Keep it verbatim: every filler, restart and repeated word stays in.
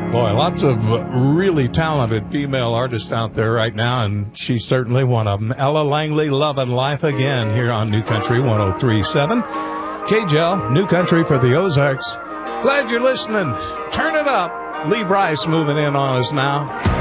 Boy, lots of really talented female artists out there right now, and she's certainly one of them. Ella Langley, Lovin' Life Again, here on New Country one oh three point seven. K J L, New Country for the Ozarks. Glad you're listening. Turn it up. Lee Brice moving in on us now.